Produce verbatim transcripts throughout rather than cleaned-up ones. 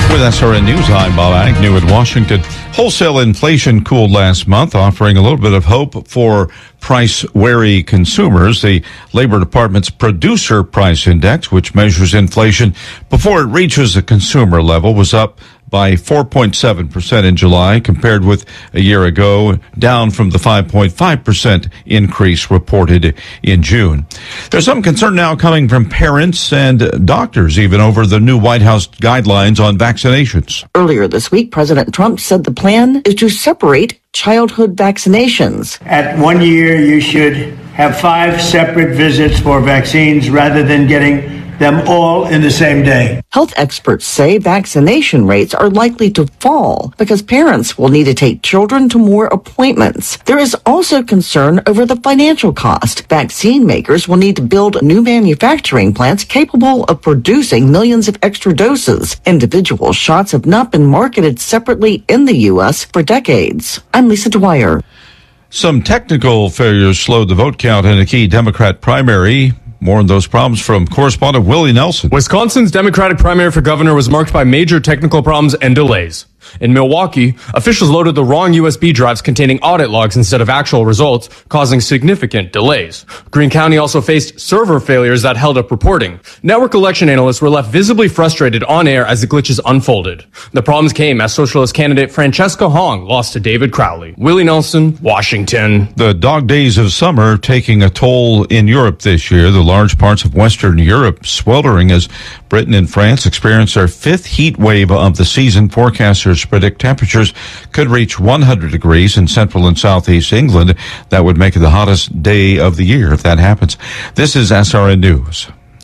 With S R N News, I'm Bob Agnew in Washington. Wholesale inflation cooled last month, offering a little bit of hope for price-wary consumers. The Labor Department's Producer Price Index, which measures inflation before it reaches the consumer level, was up by four point seven percent in July compared with a year ago, down from the five point five percent increase reported in June. There's some concern now coming from parents and doctors even over the new White House guidelines on vaccinations. Earlier this week, President Trump said the plan is to separate childhood vaccinations. At one year, you should have five separate visits for vaccines rather than getting them all in the same day. Health experts say vaccination rates are likely to fall because parents will need to take children to more appointments. There is also concern over the financial cost. Vaccine makers will need to build new manufacturing plants capable of producing millions of extra doses. Individual shots have not been marketed separately in the U S for decades. I'm Lisa Dwyer. Some technical failures slowed the vote count in a key Democrat primary. More on those problems from correspondent Willie Nelson. Wisconsin's Democratic primary for governor was marked by major technical problems and delays. In Milwaukee, officials loaded the wrong U S B drives containing audit logs instead of actual results, causing significant delays. Greene County also faced server failures that held up reporting. Network election analysts were left visibly frustrated on air as the glitches unfolded. The problems came as socialist candidate Francesca Hong lost to David Crowley. Willie Nelson, Washington. The dog days of summer taking a toll in Europe this year. The large parts of Western Europe sweltering as Britain and France experience their fifth heat wave of the season. Forecasters predict temperatures could reach one hundred degrees in central and southeast England. That would make it the hottest day of the year if that happens. This is S R N News.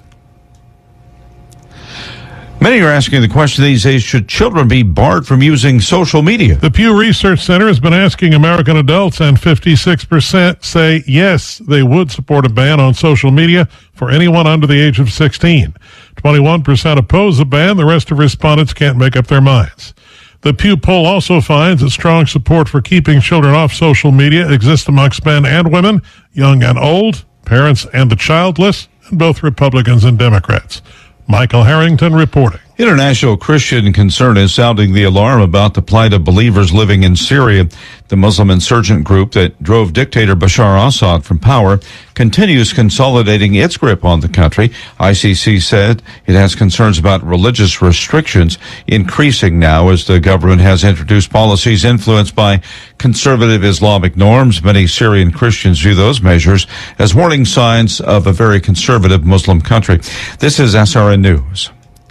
Many are asking the question these days, should children be barred from using social media? The Pew Research Center has been asking American adults, and fifty-six percent say yes, they would support a ban on social media for anyone under the age of sixteen. twenty-one percent oppose the ban. The rest of respondents can't make up their minds. The Pew poll also finds that strong support for keeping children off social media exists amongst men and women, young and old, parents and the childless, and both Republicans and Democrats. Michael Harrington reporting. International Christian concern is sounding the alarm about the plight of believers living in Syria. The Muslim insurgent group that drove dictator Bashar al-Assad from power continues consolidating its grip on the country. I C C said it has concerns about religious restrictions increasing now as the government has introduced policies influenced by conservative Islamic norms. Many Syrian Christians view those measures as warning signs of a very conservative Muslim country. This is S R N News.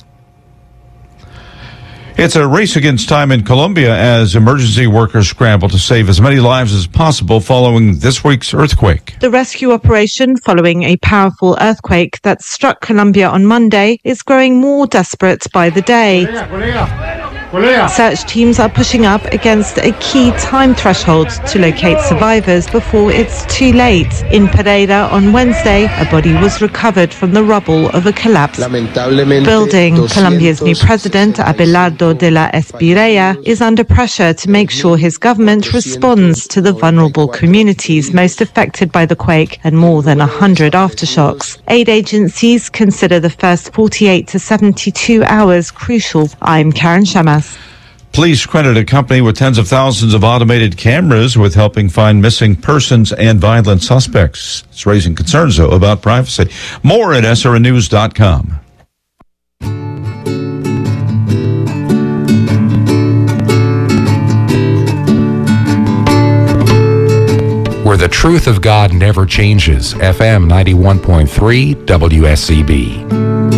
It's a race against time in Colombia as emergency workers scramble to save as many lives as possible following this week's earthquake. The rescue operation following a powerful earthquake that struck Colombia on Monday is growing more desperate by the day. Search teams are pushing up against a key time threshold to locate survivors before it's too late. In Pereira on Wednesday, a body was recovered from the rubble of a collapsed building. Colombia's new president, Abelardo de la Espriella, is under pressure to make sure his government responds to the vulnerable communities most affected by the quake and more than one hundred aftershocks. Aid agencies consider the first forty-eight to seventy-two hours crucial. I'm Karen Shamas. Police credit a company with tens of thousands of automated cameras with helping find missing persons and violent suspects. It's raising concerns, though, about privacy. More at S R N news dot com. Where the truth of God never changes. F M ninety-one point three W S C B.